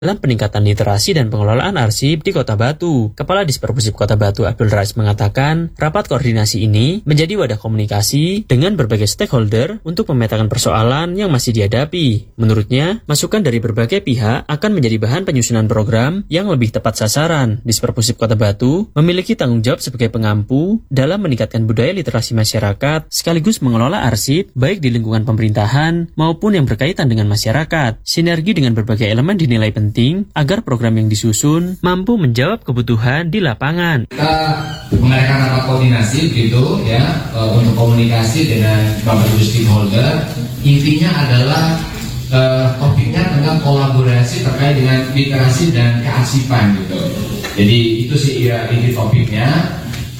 dalam peningkatan literasi dan pengelolaan arsip di Kota Batu. Kepala Dispersip Kota Batu Abdul Rais mengatakan, rapat koordinasi ini menjadi wadah komunikasi dengan berbagai stakeholder untuk memetakan persoalan yang masih dihadapi. Menurutnya, masukan dari berbagai pihak akan menjadi bahan penyusunan program yang lebih tepat sasaran. Dispersip Kota Batu memiliki tanggung jawab sebagai pengampu dalam meningkatkan budaya literasi masyarakat sekaligus mengelola arsip baik di lingkungan pemerintahan maupun yang berkaitan dengan masyarakat. Sinergi dengan berbagai elemen dinilai penting agar program yang disusun mampu menjawab kebutuhan di lapangan. Kita mengadakan rapat koordinasi gitu ya untuk komunikasi dengan beberapa stakeholder. Intinya adalah topiknya tentang kolaborasi terkait dengan literasi dan kearsipan gitu. Jadi itu sih ya ini topiknya.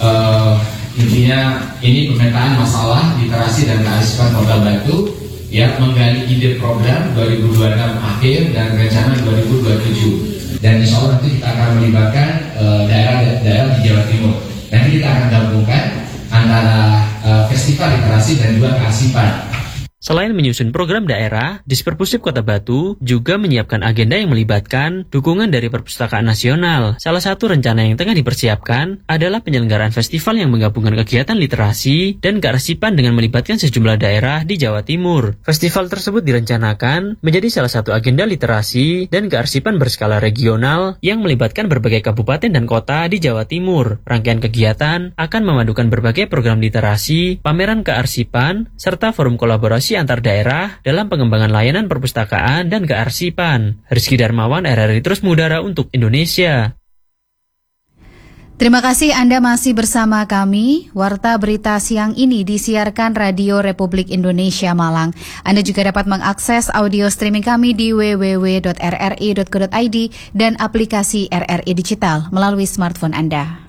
Intinya ini pemetaan masalah literasi dan kearsipan Kota Batu. Ya, menggali ide program 2026 akhir dan rencana 2027. Dan insya Allah nanti kita akan melibatkan daerah-daerah di Jawa Timur. Nanti kita akan gabungkan antara festival literasi dan juga kearsipan. Selain menyusun program daerah, Dispersip Kota Batu juga menyiapkan agenda yang melibatkan dukungan dari Perpustakaan Nasional. Salah satu rencana yang tengah dipersiapkan adalah penyelenggaraan festival yang menggabungkan kegiatan literasi dan kearsipan dengan melibatkan sejumlah daerah di Jawa Timur. Festival tersebut direncanakan menjadi salah satu agenda literasi dan kearsipan berskala regional yang melibatkan berbagai kabupaten dan kota di Jawa Timur. Rangkaian kegiatan akan memadukan berbagai program literasi, pameran kearsipan, serta forum kolaborasi antar daerah dalam pengembangan layanan perpustakaan dan kearsipan. Rizky Darmawan, RRI Terus Mengudara untuk Indonesia. Terima kasih Anda masih bersama kami. Warta Berita siang ini disiarkan Radio Republik Indonesia Malang. Anda juga dapat mengakses audio streaming kami di www.rri.co.id dan aplikasi RRI Digital melalui smartphone Anda.